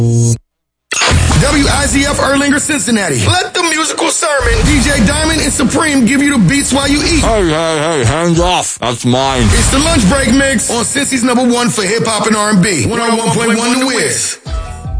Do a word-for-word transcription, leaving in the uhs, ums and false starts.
W I Z F Erlinger, Cincinnati. Let the musical sermon, D J Diamond and Supreme, give you the beats while you eat. Hey, hey, hey, hands off. That's mine. It's the lunch break mix on Cincy's number one for hip hop and R and B. one oh one point one The Wiz.